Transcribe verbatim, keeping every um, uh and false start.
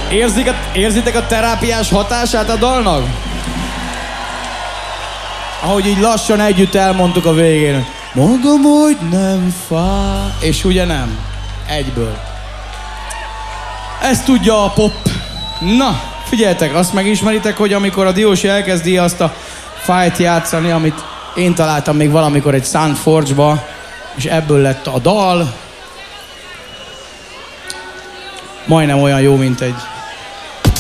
Érzik a, érzitek a terápiás hatását a dalnak? Ahogy így lassan együtt elmondtuk a végén. Mondom, hogy nem fáj. És ugye nem. Egyből. Ezt tudja a pop. Na, figyeljetek, azt megismeritek, hogy amikor a Diósi elkezdi azt a fájt játszani, amit én találtam még valamikor egy Soundforge-ba, és ebből lett a dal. Majdnem olyan jó, mint egy